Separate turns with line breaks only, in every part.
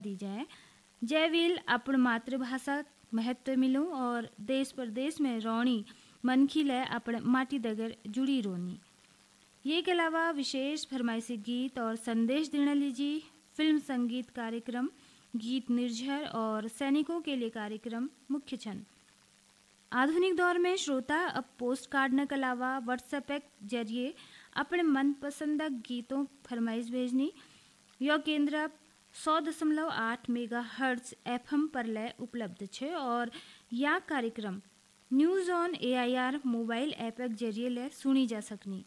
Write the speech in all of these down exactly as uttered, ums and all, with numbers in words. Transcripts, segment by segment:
दी जाए। जयवील अपन मातृभाषा महत्व मिलूं और देश प्रदेश में रौणी मनखी लय अपन माटी दगर जुड़ी रोनी। ये के अलावा विशेष फरमाइशी गीत और संदेश देने लीजिए फिल्म संगीत कार्यक्रम, गीत निर्झर और सैनिकों के लिए कार्यक्रम मुख्य छन। आधुनिक दौर में श्रोता अब पोस्ट कार्ड के अलावा व्हाट्सएप के जरिए अपने मनपसंद गीतों फरमाइश भेजनी। यह केंद्र सौ दशमलव आठ मेगा हर्ट्ज एफ एम पर लय उपलब्ध है और यह कार्यक्रम news on A I R mobile app के जरिए लय सुनी जा सकनी।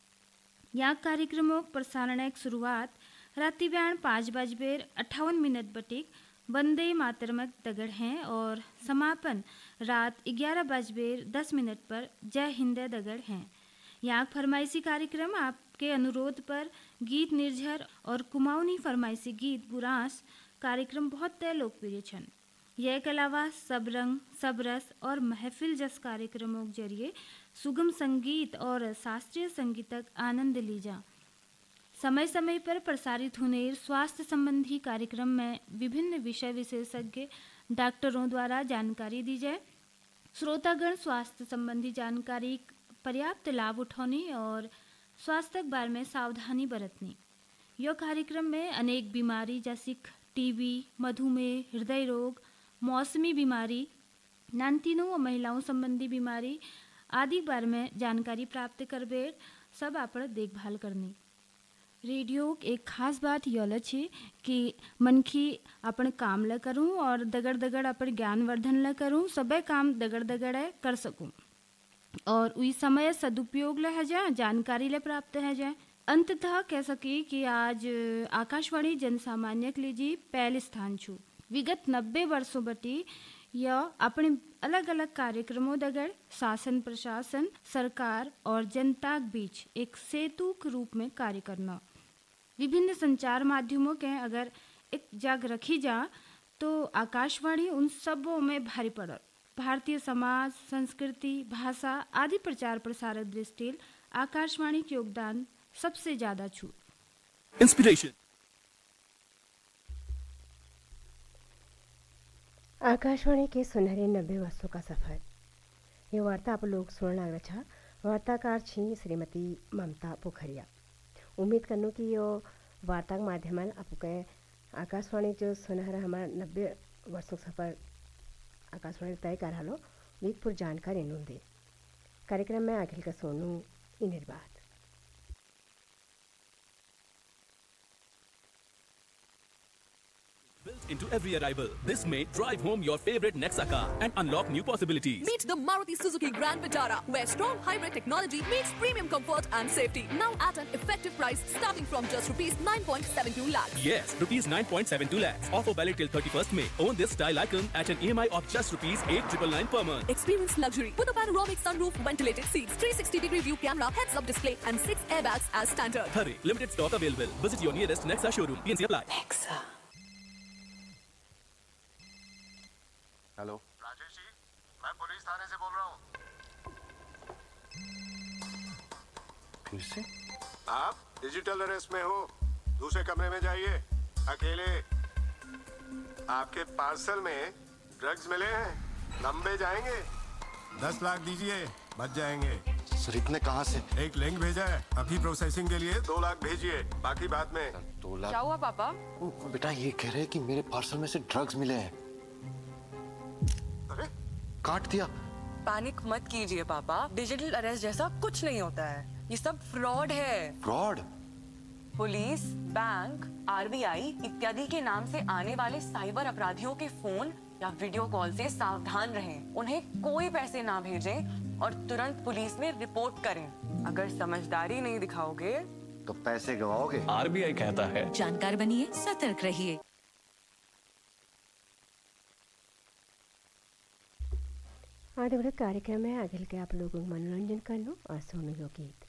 यह कार्यक्रमों प्रसारण की शुरुआत राति बयान पाँच बजकर अट्ठावन मिनट बटिक वंदे मातरम दगड़ हैं और समापन रात ग्यारह बजकर दस मिनट पर जय हिंद दगड़ हैं। यहाँ फरमाइशी कार्यक्रम आपके अनुरोध पर गीत निर्झर और कुमाऊनी फरमाइशी गीत बुरांस कार्यक्रम बहुत लोकप्रिय छन। यह के अलावा सब रंग सब रस और महफिल जस कार्यक्रमों के जरिए सुगम संगीत और शास्त्रीय संगीत का आनंद लीजा। समय समय पर प्रसारित होने स्वास्थ्य संबंधी कार्यक्रम में विभिन्न विषय विशेषज्ञ डॉक्टरों द्वारा जानकारी दी जाए। श्रोतागण स्वास्थ्य संबंधी जानकारी पर्याप्त लाभ उठाने और स्वास्थ्य के बारे में सावधानी बरतनी। यह कार्यक्रम में अनेक बीमारी जैसे टीबी, मधुमेह, हृदय रोग, मौसमी बीमारी, नानतीनों और महिलाओं संबंधी बीमारी आदि बारे में जानकारी प्राप्त करबे सब आप देखभाल करनी। रेडियो एक खास बात यह है कि मनखी अपन काम ल करूं और दगड़ दगड़ अपन ज्ञानवर्धन ल करूं, सबे काम दगड़ दगड़ कर सकूं और उस समय सदुपयोग ल है जाए, जानकारी ले प्राप्त है जाए। अंततः कह सकी कि आज आकाशवाणी जनसामान्य के लिए पहले स्थान छू। विगत नब्बे वर्षों बटी यह अपने अलग अलग कार्यक्रमों दगड़ शासन प्रशासन सरकार और जनता के बीच एक सेतु के रूप में कार्य करना। विभिन्न संचार माध्यमों के अगर एक जग रखी जा तो आकाशवाणी उन सबों में भारी पड़त। भारतीय समाज, संस्कृति, भाषा आदि प्रचार प्रसार दृष्टि आकाशवाणी के योगदान सबसे ज्यादा छू।
इंस्पिरेशन
आकाशवाणी के सुनहरे नब्बे वर्षों का सफर। ये वार्ता आप लोग सुनना रहा। वार्ताकार छी श्रीमती ममता पोखरिया। उम्मीद करनो कि यो वार्ता के माध्यम आपके आकाशवाणी जो सुनहरा हमारा नब्बे वर्षों सफर आकाशवाणी तय कर हालो वीतपुर जानकारी नू दे। कार्यक्रम में आखिल का सोनू इन्हें बात
Built into every arrival, this may drive home your favorite Nexa car and unlock new possibilities.
Meet the Maruti Suzuki Grand Vitara, where strong hybrid technology meets premium comfort and safety. Now at an effective price starting from just rupees nine point seven two lakhs.
Yes, rupees nine point seven two lakhs. Offer valid till thirty-first May. Own this style icon at an E M I of just rupees eight nine nine nine per month.
Experience luxury with a panoramic sunroof, ventilated seats, three sixty degree view camera, heads-up display, and six airbags as standard.
Hurry, limited stock available. Visit your nearest Nexa showroom. T N C apply.
Nexa.
Hello
Rajesh ji, मैं police थाने से बोल रहा हूँ।
फिर से
आप digital arrest में हो, दूसरे कमरे में जाइए अकेले। आपके पार्सल में ड्रग्स मिले हैं, लंबे जाएंगे। दस लाख दीजिए, बच जाएंगे।
सर इतने कहाँ से?
एक लिंक भेजा है, अभी प्रोसेसिंग के लिए दो लाख भेजिए, बाकी बाद में।
दो लाख?
क्या हुआ पापा?
ओ, बेटा ये कह रहे हैं कि मेरे पार्सल में से ड्रग्स मिले हैं।
अरे
काट दिया।
पैनिक मत कीजिए पापा, डिजिटल अरेस्ट जैसा कुछ नहीं होता है, ये सब फ्रॉड है।
Fraud?
Police, bank, R B I इत्यादि के नाम से आने वाले साइबर अपराधियों के फोन या वीडियो कॉल से सावधान रहें। उन्हें कोई पैसे ना भेजें और तुरंत पुलिस में रिपोर्ट करें। अगर समझदारी नहीं दिखाओगे
तो पैसे गवाओगे।
आर बी आई कहता है
जानकार बनिए, सतर्क रहिए।
आधे बड़े कार्यक्रम में अगल के आप लोगों को मनोरंजन करनो और सुनो यो गीत।